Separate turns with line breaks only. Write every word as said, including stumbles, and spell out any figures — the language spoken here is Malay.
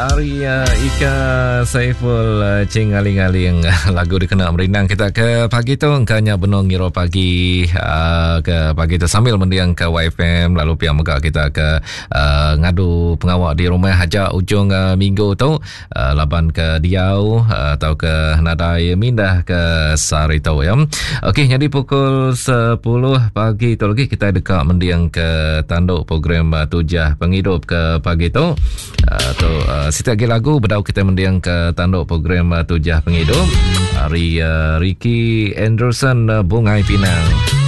Ari uh, Ika Saiful uh, Cing Aling-aling lagu dikenal merinang kita ke pagi tu engkanya benong ngiro pagi uh, ke pagi tu sambil mendiang ke Y F M lalu piang megak kita ke uh, ngadu pengawak di rumah hajak ujung uh, minggu tu uh, laban ke Diau uh, atau ke Nadai mindah ke Sarito ya. Okey, jadi pukul sepuluh pagi tu lagi kita dekat mendiang ke tanduk program uh, Tujah Penghidup ke pagi tu. Uh, tu uh, setiap lagi lagu berdau kita mendiang ke tanduk program uh, Tujah Penghidup. Hari uh, Ricky Anderson uh, Bungai Pinang.